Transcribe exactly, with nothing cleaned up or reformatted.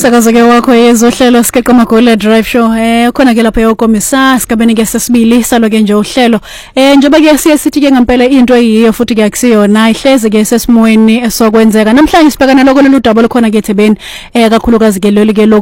umsakazo ke wakho yezohlelo sikeqa magole drive show eh khona ke lapha yokomisa sikabene ke sesibili salo ke nje uhlelo eh njengoba ke siye sithi ke ngempela into eyiyo futhi ke akusiyona ihleze ke sesimoyeni esokwenzeka namhlanje sibhekana lokho lolu daba lokhona ke eThekwini eh kakhulukazi ke lolu ke